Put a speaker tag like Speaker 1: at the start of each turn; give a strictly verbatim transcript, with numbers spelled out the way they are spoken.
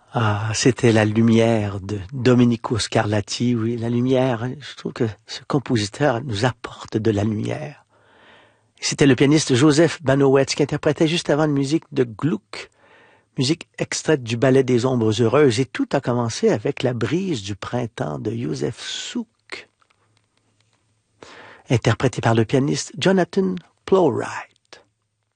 Speaker 1: Ah, c'était La Lumière de Domenico Scarlatti. Oui, la lumière. Hein, je trouve que ce compositeur nous apporte de la lumière. C'était le pianiste Joseph Banowetz qui interprétait juste avant une musique de Gluck, musique extraite du ballet des Ombres Heureuses. Et tout a commencé avec La brise du printemps de Józef Suk, interprété par le pianiste Jonathan Plowright.